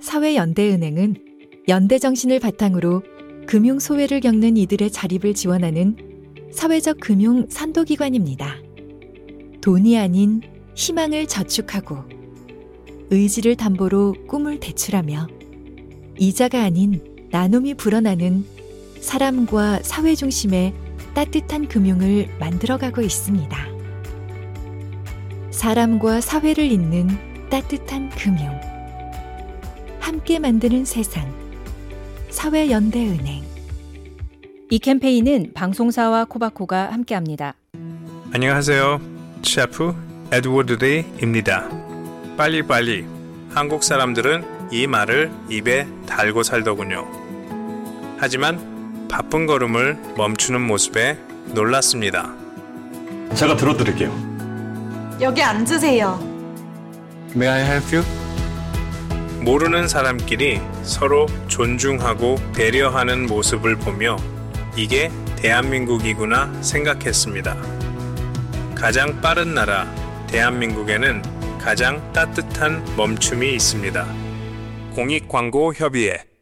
사회연대은행은 연대 정신을 바탕으로 금융 소외를 겪는 이들의 자립을 지원하는 사회적 금융 선도기관입니다. 돈이 아닌 희망을 저축하고 의지를 담보로 꿈을 대출하며 이자가 아닌 나눔이 불어나는 사람과 사회 중심의 따뜻한 금융을 만들어가고 있습니다. 사람과 사회를 잇는 따뜻한 금융. 함께 만드는 세상. 사회연대은행. 이 캠페인은 방송사와 코바코가 함께합니다. 안녕하세요. 셰프 에드워드 데이입니다. 빨리빨리. 한국 사람들은 이 말을 입에 달고 살더군요. 하지만 바쁜 걸음을 멈추는 모습에 놀랐습니다. 제가 들어드릴게요. 여기 앉으세요. May I help you? 모르는 사람끼리 서로 존중하고 배려하는 모습을 보며 이게 대한민국이구나 생각했습니다. 가장 빠른 나라 대한민국에는 가장 따뜻한 멈춤이 있습니다. 공익광고협의회